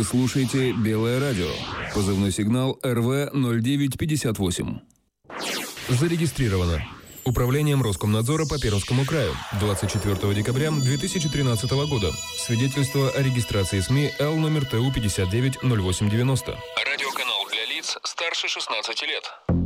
слушаете «Белое радио». Позывной сигнал РВ-0958. Зарегистрировано Управлением Роскомнадзора по Пермскому краю 24 декабря 2013 года. Свидетельство о регистрации СМИ Л номер ТУ 590890. Радиоканал для лиц старше 16 лет.